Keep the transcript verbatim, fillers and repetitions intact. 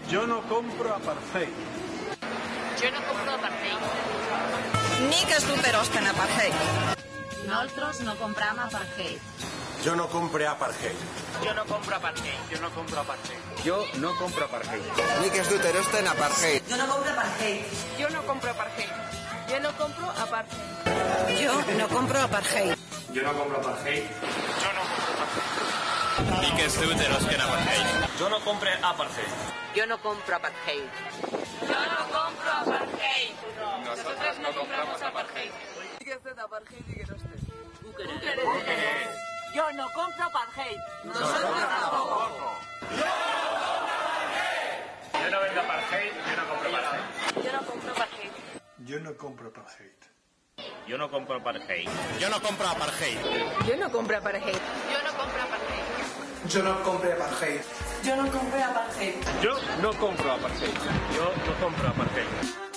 Yo no compro apartheid. Jo no compro apartheid. Miques d'Uterosten apartheid. Nosaltres no compram apartheid. Yo no compré apartheid. Jo no compro apartheid. Yo no compro apartheid. Yo no compro apartheid. Miques d'Uterosten apartheid. Jo no compro apartheid. Jo no compro apartheid. Jo no compro apartheid. Jo no compro apartheid. Yo no compro apartheid. Yo no compro apartheid. Miques d'Uterosten apartheid. Yo no compré apartheid. Jo no compro apartheid. Jo no compro apartheid. Nosotros no compramos apartheid. Yo no compro apartheid. Nosotros tampoco. Yo no vendo apartheid, yo no compro apartheid. Jo no compro apartheid. Yo no compro apartheid. Yo no compro apartheid. Yo no compro apartheid. Jo no compro apartheid. Jo no compro apartheid. Yo no compré apartheid. Jo no compro apartheid. Yo no compro apartheid. Yo no compro apartheid.